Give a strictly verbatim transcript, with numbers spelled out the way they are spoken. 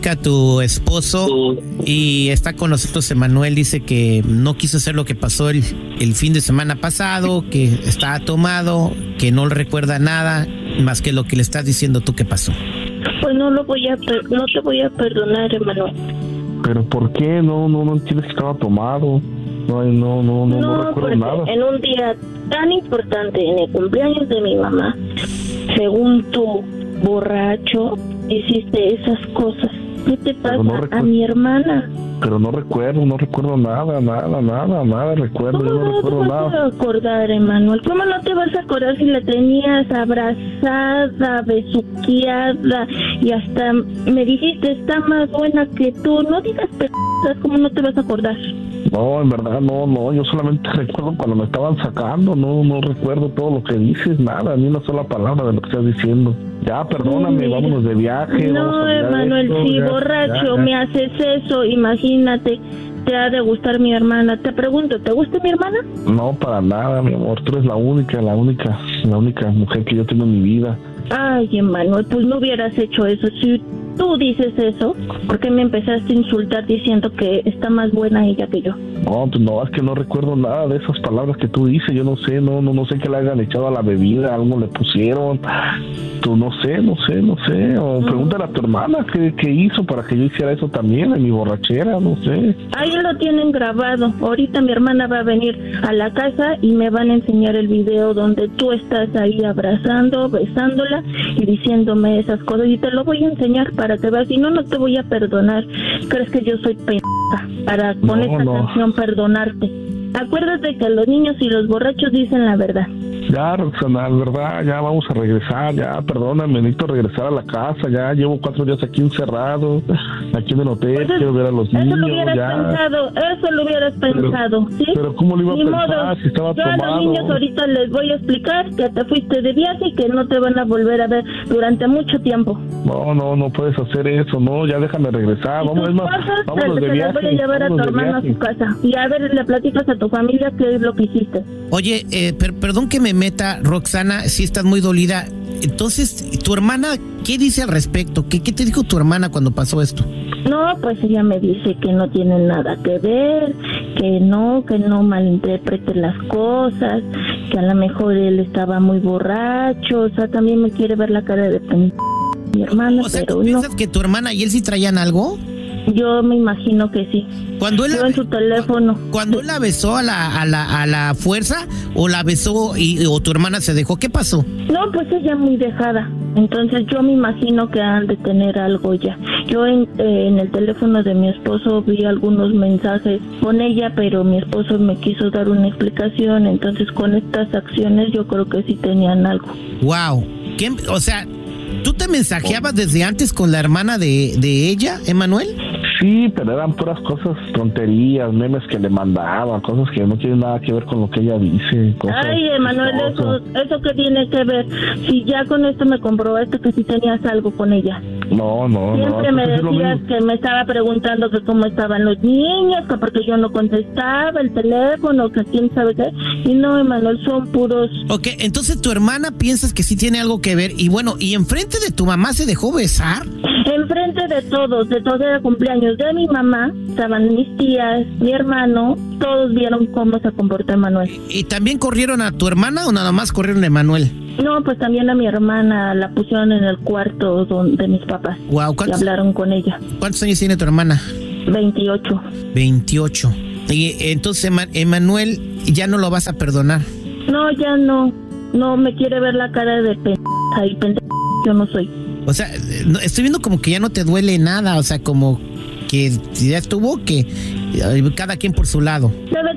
a tu esposo y está con nosotros Emanuel. Dice que no quiso hacer lo que pasó el, el fin de semana pasado, que está tomado, que no le recuerda nada más que lo que le estás diciendo tú que pasó. Pues no lo voy a per- no te voy a perdonar, Emanuel. ¿Pero por qué? No, no, no entiendes que estaba tomado. No, no, no, no, no, no recuerdo nada. En un día tan importante, en el cumpleaños de mi mamá, según tú, borracho, hiciste esas cosas. ¿Qué te pasa no recu- a mi hermana? Pero no recuerdo, no recuerdo nada, nada, nada, nada recuerdo, ¿Cómo yo no, no recuerdo te nada. vas a acordar, Emanuel? ¿Cómo no te vas a acordar si la tenías abrazada, besuqueada y hasta me dijiste está más buena que tú? No digas p***as, ¿cómo no te vas a acordar? No, en verdad, no, no, yo solamente recuerdo cuando me estaban sacando, no, no recuerdo todo lo que dices, nada, ni una sola palabra de lo que estás diciendo. Ya, perdóname, sí, vámonos de viaje. No, Emanuel, si ya, borracho ya, ya. me haces eso, imagínate, te ha de gustar mi hermana. Te pregunto, ¿te gusta mi hermana? No, para nada, mi amor, tú eres la única, la única, la única mujer que yo tengo en mi vida. Ay, Emanuel, pues no hubieras hecho eso. Si tú dices eso, ¿por qué me empezaste a insultar diciendo que está más buena ella que yo? No, pues no, es que no recuerdo nada de esas palabras que tú dices, yo no sé, no, no, no sé qué le hayan echado a la bebida, algo le pusieron, tú no sé, no sé, no sé, o Mm. pregúntale a tu hermana qué, qué hizo para que yo hiciera eso también en mi borrachera, no sé. Ahí lo tienen grabado. Ahorita mi hermana va a venir a la casa y me van a enseñar el video donde tú estás ahí abrazando, besándola y diciéndome esas cosas. Y te lo voy a enseñar para que veas. Si no, no te voy a perdonar. ¿Crees que yo soy p*** para con No, esta no. canción perdonarte? Acuérdate que los niños y los borrachos dicen la verdad. Ya, Roxana, de verdad, ya vamos a regresar, ya, perdóname, necesito regresar a la casa, ya llevo cuatro días aquí encerrado, aquí en el hotel, Pues quiero ver a los eso niños, lo hubieras ya. pensado, eso lo hubieras Pero- pensado, ¿sí? pero ¿cómo lo iba a Ni pensar modo. si estaba Yo a tomado? los niños ahorita les voy a explicar que te fuiste de viaje y que no te van a volver a ver durante mucho tiempo. No, no, no puedes hacer eso, no, ya déjame regresar, Y vamos, tus es más, cosas vámonos te, de te las viaje, voy a llevar a tu vámonos de hermano a viaje. su casa. Y a ver, le platicas a tu familia qué es lo que hiciste. Oye, eh, per- perdón que me meta, Roxana, si estás muy dolida. Entonces, ¿tu hermana qué dice al respecto? ¿Qué, qué te dijo tu hermana cuando pasó esto? No, pues ella me dice que no tiene nada que ver, que no, que no malinterprete las cosas, que a lo mejor él estaba muy borracho, o sea, también me quiere ver la cara de pen... mi hermana, O sea, pero ¿tú no. piensas que tu hermana y él sí traían algo? Yo me imagino que sí. Cuando él, Yo en su teléfono. cuando él la besó a la, a la, a la fuerza, o la besó y o tu hermana se dejó, ¿qué pasó? No, pues ella muy dejada. Entonces yo me imagino que han de tener algo ya. Yo en, eh, en el teléfono de mi esposo vi algunos mensajes con ella, pero mi esposo me quiso dar una explicación. Entonces con estas acciones yo creo que sí tenían algo. Wow. ¿Qué, o sea, ¿tú te mensajeabas desde antes con la hermana de, de ella, Emanuel? Sí, pero eran puras cosas, tonterías, memes que le mandaban, cosas que no tienen nada que ver con lo que ella dice. Cosas Ay, Emanuel, eso, chistosas. eso que tiene que ver. Si ya con esto me comprobaste que sí tenías algo con ella. No, no, Siempre no. me entonces es lo decías mismo. que me estaba preguntando que cómo estaban los niños, que porque yo no contestaba el teléfono, que quién sabe qué. Y no, Emanuel, son puros... Ok, entonces tu hermana piensas que sí tiene algo que ver. Y bueno, ¿y enfrente de tu mamá se dejó besar? Enfrente de todos, de todo el cumpleaños de mi mamá, estaban mis tías, mi hermano, todos vieron cómo se comportó Emanuel. ¿Y también corrieron a tu hermana o nada más corrieron a Emanuel? No, pues también a mi hermana la pusieron en el cuarto don- de mis papás. Wow, Y ¿cuántos, hablaron con ella. ¿cuántos años tiene tu hermana? veintiocho. veintiocho. Y entonces Ema- Emanuel ya no lo vas a perdonar. No, ya no. No me quiere ver la cara de p***, y p*** yo no soy. O sea, no, estoy viendo como que ya no te duele nada, o sea, como que ya estuvo, que eh, cada quien por su lado. Debe